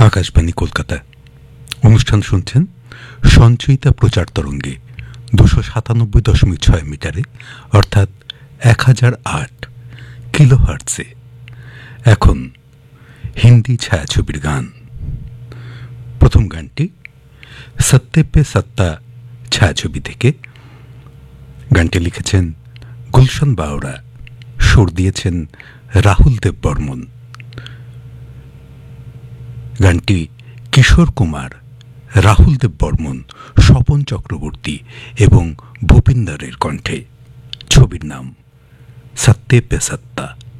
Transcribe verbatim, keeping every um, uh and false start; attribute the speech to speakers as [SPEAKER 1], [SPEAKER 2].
[SPEAKER 1] আকাশবাণী কলকাতা। অনুষ্ঠান শুনছেন সঞ্চয়িতা প্রচার তরঙ্গে দুশো সাতানব্বই দশমিক ছয় মিটারে, অর্থাৎ এক হাজার আট কিলো হার্টসে। এখন হিন্দি ছায়াছবির গান। প্রথম গানটি সত্তে পে সত্তা ছায়াছবি থেকে। গানটি লিখেছেন গুলশন বাওরা, সুর দিয়েছেন রাহুল দেব বর্মন। গানটি কিশোর কুমার, রাহুল দেব বর্মন, স্বপন চক্রবর্তী এবং ভূপিন্দরের কণ্ঠে। ছবির নাম সত্তে পে সত্তা।